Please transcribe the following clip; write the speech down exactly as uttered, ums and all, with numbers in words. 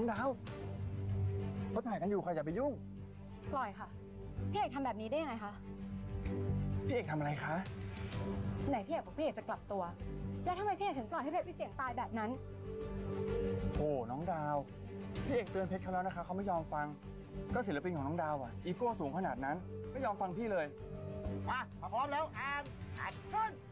ดาวเขาถ่ายกันอยู่ค่ะอย่าไปยุ่งปล่อยค่ะพี่เอกทำแบบนี้ได้ยังไงคะพี่เอกทำอะไรคะไหนพี่เอกบอกพี่เอกจะกลับตัวแล้วทำไมพี่เอกถึงปล่อยให้เพชรไปเสี่ยงตายแบบนั้นโอ้น้องดาวพี่เอกเตือนเพชรเขาแล้วนะคะเขาไม่ยอมฟังก็ศิลปินของน้องดาวอ่ะอีโก้สูงขนาดนั้นไม่ยอมฟังพี่เลยมาพร้อมแล้วแอนแอคชั่น